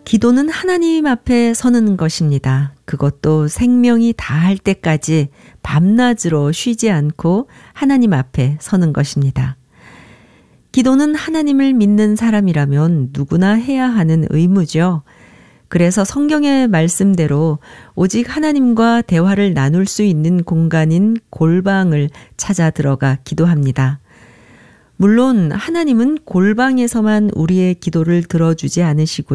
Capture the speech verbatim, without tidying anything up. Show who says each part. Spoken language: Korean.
Speaker 1: 기도는 하나님 앞에 서는 것입니다. 그것도 생명이 다할 때까지 밤낮으로 쉬지 않고 하나님 앞에 서는 것입니다. 기도는 하나님을 믿는 사람이라면 누구나 해야 하는 의무죠. 그래서 성경의 말씀대로 오직 하나님과 대화를 나눌 수 있는 공간인 골방을 찾아 들어가 기도합니다. 물론 하나님은 골방에서만 우리의 기도를 들어주지 않으시고요.